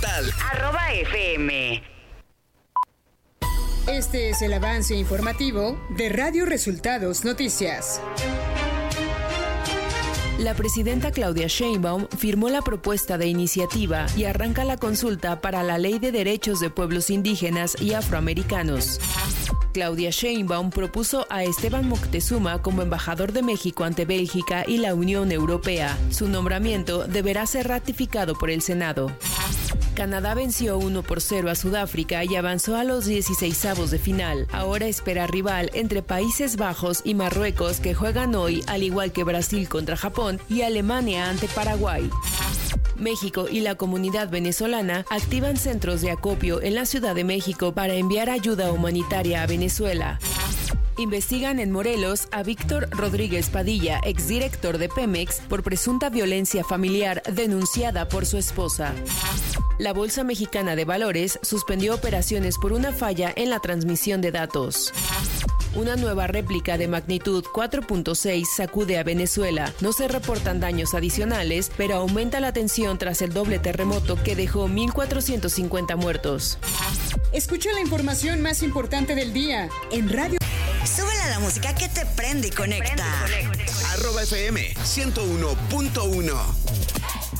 total. @FM. Este es el avance informativo de Radio Resultados Noticias. La presidenta Claudia Sheinbaum firmó la propuesta de iniciativa y arranca la consulta para la Ley de Derechos de Pueblos Indígenas y Afroamericanos. Claudia Sheinbaum propuso a Esteban Moctezuma como embajador de México ante Bélgica y la Unión Europea. Su nombramiento deberá ser ratificado por el Senado. Canadá venció 1-0 a Sudáfrica y avanzó a los 16avos de final. Ahora espera rival entre Países Bajos y Marruecos, que juegan hoy, al igual que Brasil contra Japón y Alemania ante Paraguay. México y la comunidad venezolana activan centros de acopio en la Ciudad de México para enviar ayuda humanitaria a Venezuela. Investigan en Morelos a Víctor Rodríguez Padilla, exdirector de Pemex, por presunta violencia familiar denunciada por su esposa. La Bolsa Mexicana de Valores suspendió operaciones por una falla en la transmisión de datos. Una nueva réplica de magnitud 4.6 sacude a Venezuela. No se reportan daños adicionales, pero aumenta la tensión tras el doble terremoto que dejó 1,450 muertos. Escucha la información más importante del día en Radio. Súbele a la música que te prende y conecta. @FM 101.1.